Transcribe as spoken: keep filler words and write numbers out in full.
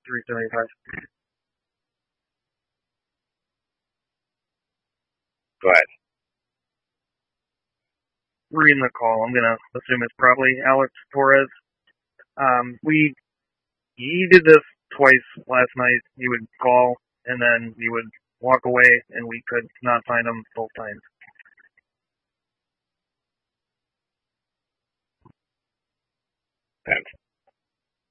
three seventy-five. Go ahead. Reading the call, I'm gonna assume it's probably Alex Torres. Um, we he did this twice last night. He would call and then he would walk away, and we could not find him both times. Depends.